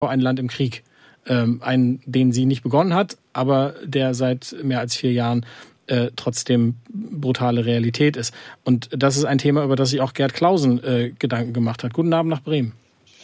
ein Land im Krieg. Einen, den sie nicht begonnen hat, aber der seit mehr als 4 Jahren trotzdem brutale Realität ist. Und das ist ein Thema, über das sich auch Gerd Clausen Gedanken gemacht hat. Guten Abend nach Bremen.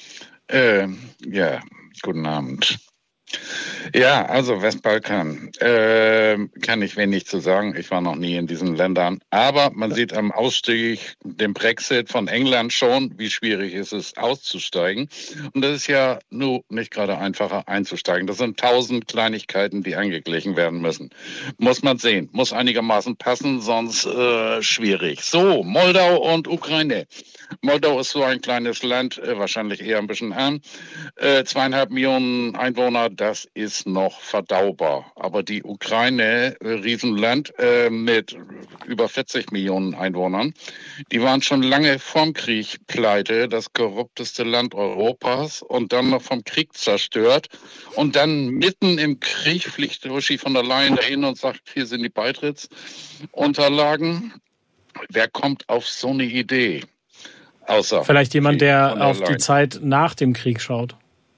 Ja, guten Abend. Ja, also Westbalkan, kann ich wenig zu sagen. Ich war noch nie in diesen Ländern. Aber man sieht am Ausstieg, dem Brexit von England schon, wie schwierig es ist, auszusteigen. Und das ist ja nur nicht gerade einfacher einzusteigen. Das sind 1000 Kleinigkeiten, die angeglichen werden müssen. Muss man sehen, muss einigermaßen passen, sonst schwierig. So, Moldau und Ukraine. Moldau ist so ein kleines Land, wahrscheinlich eher ein bisschen arm. 2,5 Millionen Einwohner, das ist noch verdaubar. Aber die Ukraine, Riesenland mit über 40 Millionen Einwohnern, die waren schon lange vorm Krieg pleite, das korrupteste Land Europas und dann noch vom Krieg zerstört. Und dann mitten im Krieg fliegt Uschi von der Leyen dahin und sagt, hier sind die Beitrittsunterlagen. Wer kommt auf so eine Idee? Außer vielleicht jemand, der auf die Zeit nach dem Krieg schaut.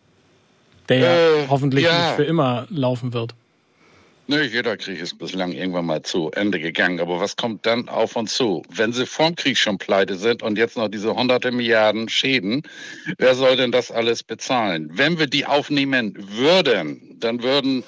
Der hoffentlich nicht für immer laufen wird. Nö, jeder Krieg ist bislang irgendwann mal zu Ende gegangen. Aber was kommt dann auf uns zu? Wenn sie vorm Krieg schon pleite sind und jetzt noch diese 100 Milliarden Schäden, wer soll denn das alles bezahlen? Wenn wir die aufnehmen würden, dann würden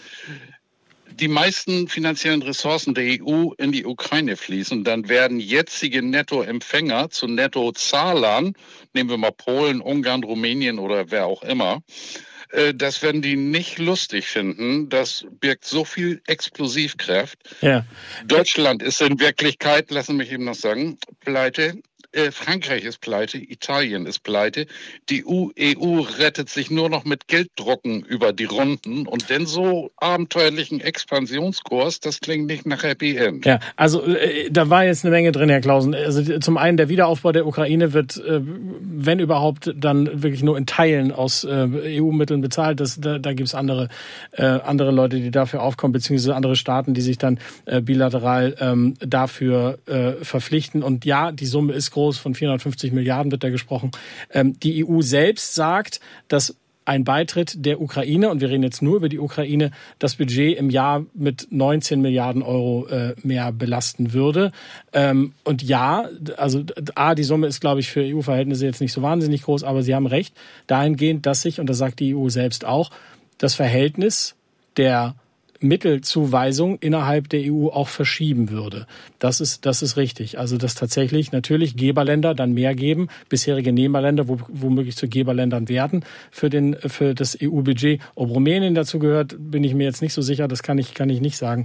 die meisten finanziellen Ressourcen der EU in die Ukraine fließen, dann werden jetzige Nettoempfänger zu Nettozahlern, nehmen wir mal Polen, Ungarn, Rumänien oder wer auch immer, das werden die nicht lustig finden. Das birgt so viel Explosivkraft. Ja. Deutschland ist in Wirklichkeit, lassen mich eben noch sagen, pleite. Frankreich ist pleite, Italien ist pleite. Die EU rettet sich nur noch mit Gelddrucken über die Runden und denn so abenteuerlichen Expansionskurs, das klingt nicht nach Happy End. Ja, also da war jetzt eine Menge drin, Herr Clausen. Also zum einen der Wiederaufbau der Ukraine wird, wenn überhaupt, dann wirklich nur in Teilen aus EU-Mitteln bezahlt. Da gibt's andere Leute, die dafür aufkommen, beziehungsweise andere Staaten, die sich dann bilateral dafür verpflichten. Und ja, die Summe ist groß, von 450 Milliarden wird da gesprochen. Die EU selbst sagt, dass ein Beitritt der Ukraine, und wir reden jetzt nur über die Ukraine, das Budget im Jahr mit 19 Milliarden Euro mehr belasten würde. Und ja, also die Summe ist, glaube ich, für EU-Verhältnisse jetzt nicht so wahnsinnig groß, aber Sie haben recht, dahingehend, dass sich, und das sagt die EU selbst auch, das Verhältnis der Mittelzuweisung innerhalb der EU auch verschieben würde. Das ist richtig. Also dass tatsächlich natürlich Geberländer dann mehr geben, bisherige Nehmerländer womöglich zu Geberländern werden für das EU-Budget. Ob Rumänien dazu gehört, bin ich mir jetzt nicht so sicher. Das kann ich nicht sagen.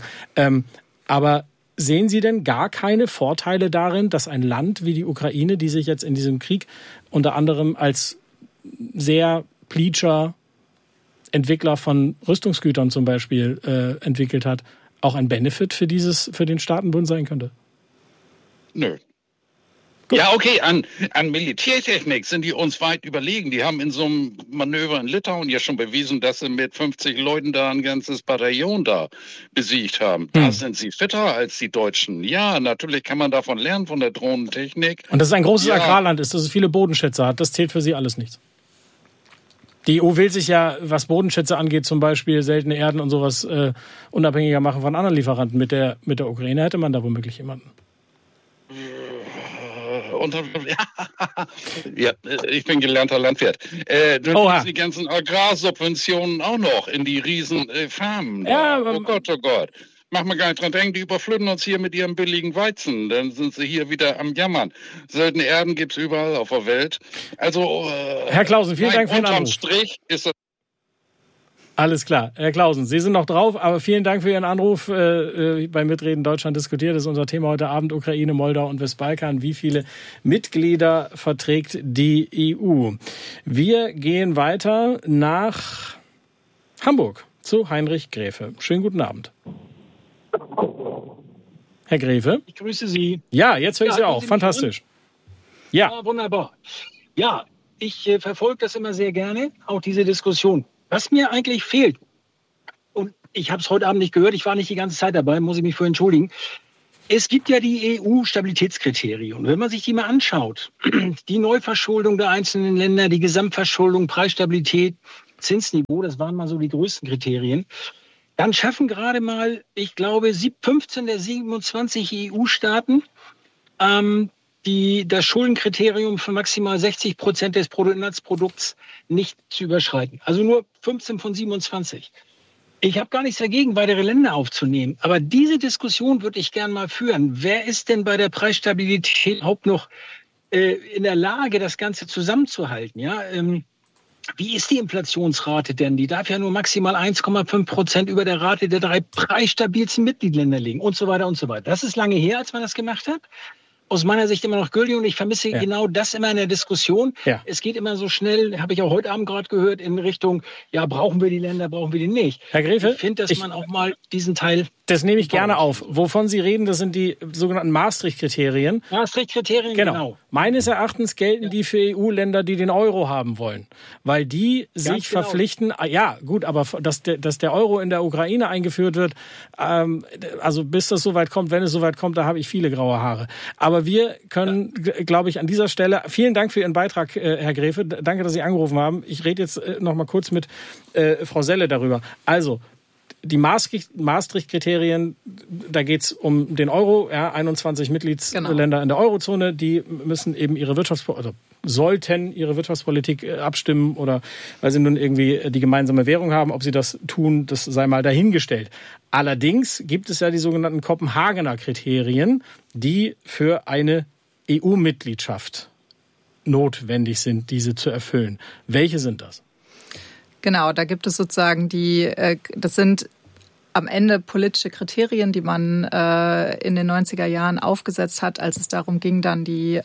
Aber sehen Sie denn gar keine Vorteile darin, dass ein Land wie die Ukraine, die sich jetzt in diesem Krieg unter anderem als sehr Pleatscher Entwickler von Rüstungsgütern zum Beispiel entwickelt hat, auch ein Benefit für den Staatenbund sein könnte? Nö. Gut. Ja, okay, an Militärtechnik sind die uns weit überlegen. Die haben in so einem Manöver in Litauen ja schon bewiesen, dass sie mit 50 Leuten da ein ganzes Bataillon da besiegt haben. Da sind sie fitter als die Deutschen. Ja, natürlich kann man davon lernen, von der Drohnentechnik. Und dass es ein großes Agrarland ist, dass es viele Bodenschätze hat, das zählt für Sie alles nichts. Die EU will sich ja, was Bodenschätze angeht, zum Beispiel seltene Erden und sowas, unabhängiger machen von anderen Lieferanten. Mit der Ukraine hätte man da womöglich jemanden. Ja, ich bin gelernter Landwirt. Du die ganzen Agrarsubventionen auch noch in die riesen Farmen. Ja, oh Gott. Mach mal gar nicht dran denken, die überfluten uns hier mit ihrem billigen Weizen. Dann sind sie hier wieder am Jammern. Seltene Erden gibt's überall auf der Welt. Also, Herr Clausen, vielen Dank für den Anruf. Strich ist das. Alles klar. Herr Clausen, Sie sind noch drauf, aber vielen Dank für Ihren Anruf bei Mitreden Deutschland diskutiert. Das ist unser Thema heute Abend, Ukraine, Moldau und Westbalkan. Wie viele Mitglieder verträgt die EU? Wir gehen weiter nach Hamburg zu Heinrich Gräfe. Schönen guten Abend. Herr Gräfe? Ich grüße Sie. Ja, jetzt höre ich Sie auch. Fantastisch. Ja, wunderbar. Ja, ich verfolge das immer sehr gerne, auch diese Diskussion. Was mir eigentlich fehlt, und ich habe es heute Abend nicht gehört, ich war nicht die ganze Zeit dabei, muss ich mich für entschuldigen. Es gibt ja die EU-Stabilitätskriterien. Wenn man sich die mal anschaut, die Neuverschuldung der einzelnen Länder, die Gesamtverschuldung, Preisstabilität, Zinsniveau. Das waren mal so die größten Kriterien. Dann schaffen gerade mal, ich glaube, 15 der 27 EU-Staaten das Schuldenkriterium von maximal 60% des Bruttoinlandsprodukts nicht zu überschreiten. Also nur 15 von 27. Ich habe gar nichts dagegen, weitere Länder aufzunehmen. Aber diese Diskussion würde ich gern mal führen. Wer ist denn bei der Preisstabilität überhaupt noch in der Lage, das Ganze zusammenzuhalten? Ja, wie ist die Inflationsrate denn? Die darf ja nur maximal 1,5% über der Rate der 3 preisstabilsten Mitgliedsländer liegen und so weiter und so weiter. Das ist lange her, als man das gemacht hat. Aus meiner Sicht immer noch gültig und ich vermisse genau das immer in der Diskussion. Ja. Es geht immer so schnell, habe ich auch heute Abend gerade gehört, in Richtung, ja, brauchen wir die Länder, brauchen wir die nicht. Herr Graefe, ich finde, dass man auch mal diesen Teil... Das nehme ich gerne auf. Wovon Sie reden, das sind die sogenannten Maastricht-Kriterien. Maastricht-Kriterien, genau. Meines Erachtens gelten die für EU-Länder, die den Euro haben wollen. Weil die sich verpflichten, ja gut, aber dass der Euro in der Ukraine eingeführt wird, also bis das soweit kommt, wenn es soweit kommt, da habe ich viele graue Haare. Aber wir können, glaube ich, an dieser Stelle, vielen Dank für Ihren Beitrag, Herr Graefe. Danke, dass Sie angerufen haben. Ich rede jetzt noch mal kurz mit Frau Selle darüber. Also, die Maastricht-Kriterien, da geht es um den Euro, 21 Mitgliedsländer in der Eurozone, die müssen eben sollten ihre Wirtschaftspolitik abstimmen oder weil sie nun irgendwie die gemeinsame Währung haben. Ob sie das tun, das sei mal dahingestellt. Allerdings gibt es ja die sogenannten Kopenhagener Kriterien, die für eine EU-Mitgliedschaft notwendig sind, diese zu erfüllen. Welche sind das? Genau, da gibt es sozusagen das sind am Ende politische Kriterien, die man in den 90er Jahren aufgesetzt hat, als es darum ging, dann die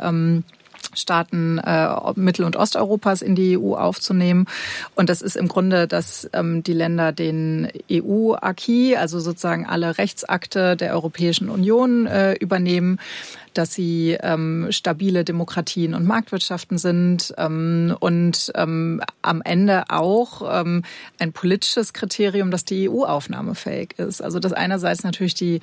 Staaten Mittel- und Osteuropas in die EU aufzunehmen. Und das ist im Grunde, dass die Länder den EU-Acquis, also sozusagen alle Rechtsakte der Europäischen Union übernehmen, dass sie stabile Demokratien und Marktwirtschaften sind und am Ende auch ein politisches Kriterium, dass die EU aufnahmefähig ist. Also dass einerseits natürlich die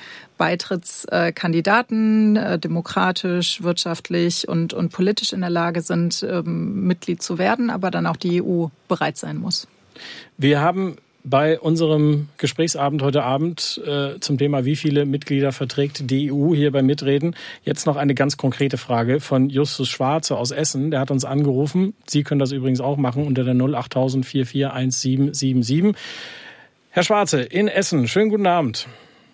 Beitrittskandidaten demokratisch, wirtschaftlich und politisch in der Lage sind, Mitglied zu werden, aber dann auch die EU bereit sein muss. Wir haben bei unserem Gesprächsabend heute Abend zum Thema, wie viele Mitglieder verträgt die EU, hier beim Mitreden, jetzt noch eine ganz konkrete Frage von Justus Schwarze aus Essen. Der hat uns angerufen. Sie können das übrigens auch machen unter der 08000 441777. Herr Schwarze in Essen, schönen guten Abend.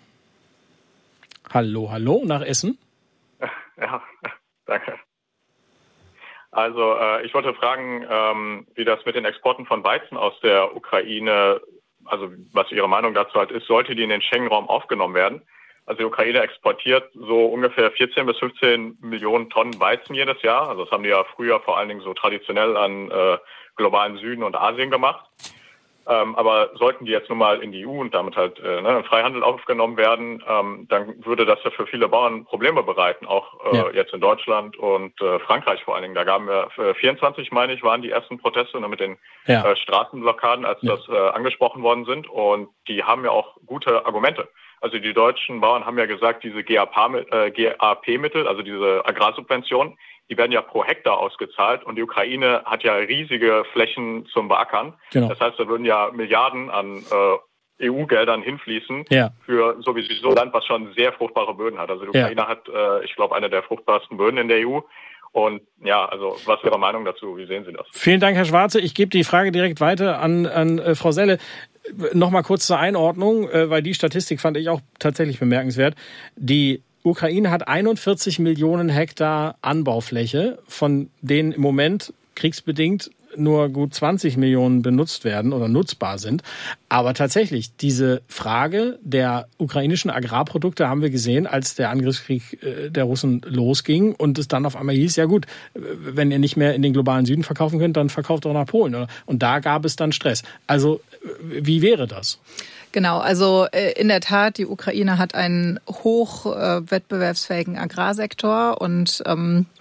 Hallo nach Essen. Ja, danke. Also ich wollte fragen, wie das mit den Exporten von Weizen aus der Ukraine, also was Ihre Meinung dazu halt ist, sollte die in den Schengen-Raum aufgenommen werden? Also die Ukraine exportiert so ungefähr 14 bis 15 Millionen Tonnen Weizen jedes Jahr. Also das haben die ja früher vor allen Dingen so traditionell an globalen Süden und Asien gemacht. Aber sollten die jetzt nun mal in die EU und damit halt im Freihandel aufgenommen werden, dann würde das ja für viele Bauern Probleme bereiten, auch jetzt in Deutschland und Frankreich vor allen Dingen. Da gaben wir 24, meine ich, waren die ersten Proteste mit den Straßenblockaden, als das angesprochen worden sind. Und die haben ja auch gute Argumente. Also die deutschen Bauern haben ja gesagt, diese GAP-Mittel, also diese Agrarsubventionen, die werden ja pro Hektar ausgezahlt und die Ukraine hat ja riesige Flächen zum Beackern. Genau. Das heißt, da würden ja Milliarden an EU-Geldern hinfließen für sowieso ein Land, was schon sehr fruchtbare Böden hat. Also die Ukraine hat, ich glaube, eine der fruchtbarsten Böden in der EU. Und ja, also was ist Ihre Meinung dazu? Wie sehen Sie das? Vielen Dank, Herr Schwarze. Ich gebe die Frage direkt weiter an Frau Selle. Nochmal kurz zur Einordnung, weil die Statistik fand ich auch tatsächlich bemerkenswert. Die Ukraine hat 41 Millionen Hektar Anbaufläche, von denen im Moment kriegsbedingt nur gut 20 Millionen benutzt werden oder nutzbar sind. Aber tatsächlich, diese Frage der ukrainischen Agrarprodukte haben wir gesehen, als der Angriffskrieg der Russen losging und es dann auf einmal hieß, ja gut, wenn ihr nicht mehr in den globalen Süden verkaufen könnt, dann verkauft doch nach Polen. Oder? Und da gab es dann Stress. Also wie wäre das? Genau, also in der Tat, die Ukraine hat einen hoch wettbewerbsfähigen Agrarsektor und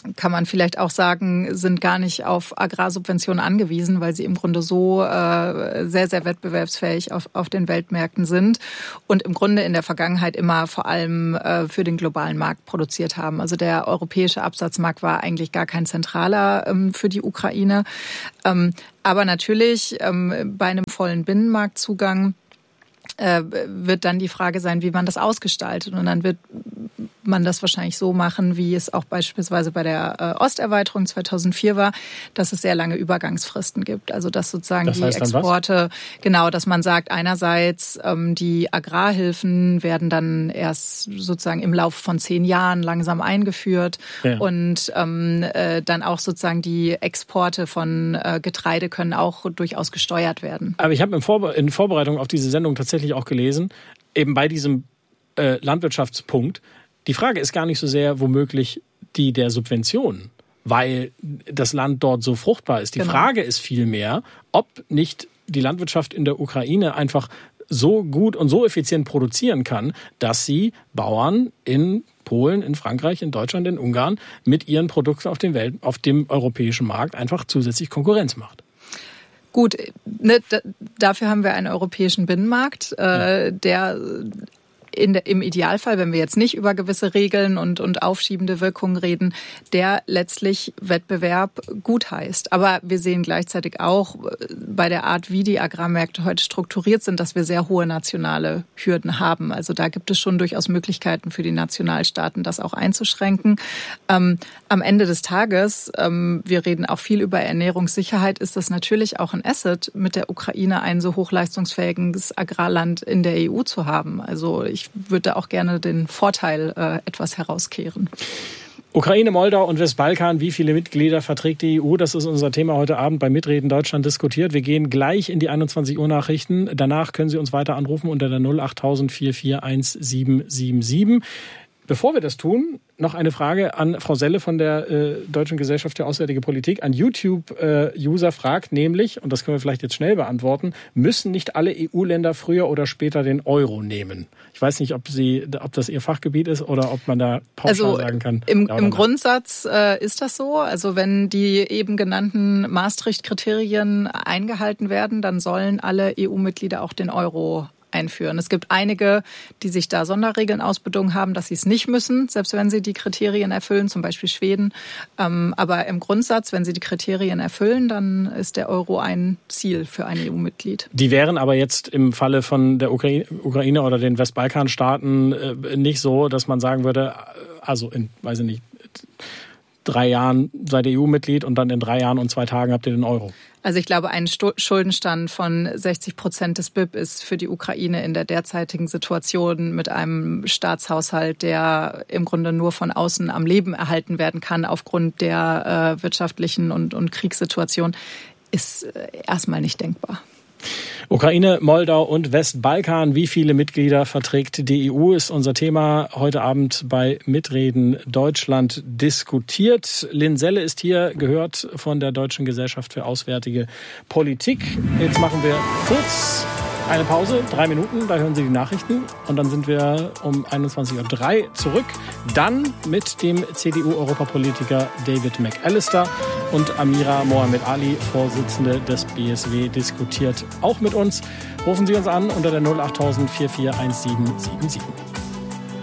kann man vielleicht auch sagen, sind gar nicht auf Agrarsubventionen angewiesen, weil sie im Grunde so sehr, sehr wettbewerbsfähig auf den Weltmärkten sind und im Grunde in der Vergangenheit immer vor allem für den globalen Markt produziert haben. Also der europäische Absatzmarkt war eigentlich gar kein zentraler für die Ukraine. Aber natürlich bei einem vollen Binnenmarktzugang wird dann die Frage sein, wie man das ausgestaltet. Und dann wird man das wahrscheinlich so machen, wie es auch beispielsweise bei der Osterweiterung 2004 war, dass es sehr lange Übergangsfristen gibt. Also dass sozusagen die Exporte, genau, dass man sagt, einerseits die Agrarhilfen werden dann erst sozusagen im Laufe von 10 Jahren langsam eingeführt und dann auch sozusagen die Exporte von Getreide können auch durchaus gesteuert werden. Aber ich habe in Vorbereitung auf diese Sendung tatsächlich auch gelesen, eben bei diesem Landwirtschaftspunkt, die Frage ist gar nicht so sehr womöglich die der Subventionen, weil das Land dort so fruchtbar ist. Die Frage ist vielmehr, ob nicht die Landwirtschaft in der Ukraine einfach so gut und so effizient produzieren kann, dass sie Bauern in Polen, in Frankreich, in Deutschland, in Ungarn mit ihren Produkten auf dem europäischen Markt einfach zusätzlich Konkurrenz macht. Gut, dafür haben wir einen europäischen Binnenmarkt, der im Idealfall, wenn wir jetzt nicht über gewisse Regeln und aufschiebende Wirkungen reden, der letztlich Wettbewerb gut heißt. Aber wir sehen gleichzeitig auch bei der Art, wie die Agrarmärkte heute strukturiert sind, dass wir sehr hohe nationale Hürden haben. Also da gibt es schon durchaus Möglichkeiten für die Nationalstaaten, das auch einzuschränken. Am Ende des Tages, wir reden auch viel über Ernährungssicherheit, ist das natürlich auch ein Asset, mit der Ukraine ein so hochleistungsfähiges Agrarland in der EU zu haben. Also ich würde auch gerne den Vorteil etwas herauskehren. Ukraine, Moldau und Westbalkan, wie viele Mitglieder verträgt die EU? Das ist unser Thema heute Abend bei Mitreden Deutschland diskutiert. Wir gehen gleich in die 21 Uhr Nachrichten. Danach können Sie uns weiter anrufen unter der 08000 441 Bevor wir das tun, noch eine Frage an Frau Selle von der Deutschen Gesellschaft für Auswärtige Politik. Ein YouTube-User fragt nämlich, und das können wir vielleicht jetzt schnell beantworten, müssen nicht alle EU-Länder früher oder später den Euro nehmen? Ich weiß nicht, ob das Ihr Fachgebiet ist oder ob man da pauschal sagen kann. Im Grundsatz ist das so. Also wenn die eben genannten Maastricht-Kriterien eingehalten werden, dann sollen alle EU-Mitglieder auch den Euro einführen. Es gibt einige, die sich da Sonderregeln ausbedungen haben, dass sie es nicht müssen, selbst wenn sie die Kriterien erfüllen, zum Beispiel Schweden. Aber im Grundsatz, wenn sie die Kriterien erfüllen, dann ist der Euro ein Ziel für ein EU-Mitglied. Die wären aber jetzt im Falle von der Ukraine oder den Westbalkanstaaten nicht so, dass man sagen würde, also in, weiß ich nicht, 3 Jahren seid ihr EU-Mitglied und dann in 3 Jahren und 2 Tagen habt ihr den Euro. Also ich glaube, ein Schuldenstand von 60% des BIP ist für die Ukraine in der derzeitigen Situation mit einem Staatshaushalt, der im Grunde nur von außen am Leben erhalten werden kann aufgrund der wirtschaftlichen und Kriegssituation, ist erstmal nicht denkbar. Ukraine, Moldau und Westbalkan. Wie viele Mitglieder verträgt die EU? Ist unser Thema heute Abend bei Mitreden Deutschland diskutiert. Lynn Selle ist hier, gehört von der Deutschen Gesellschaft für Auswärtige Politik. Jetzt machen wir kurz eine Pause, 3 Minuten, da hören Sie die Nachrichten und dann sind wir um 21.03 Uhr zurück. Dann mit dem CDU-Europapolitiker David McAllister und Amira Mohamed Ali, Vorsitzende des BSW, diskutiert auch mit uns. Rufen Sie uns an unter der 08000 441777.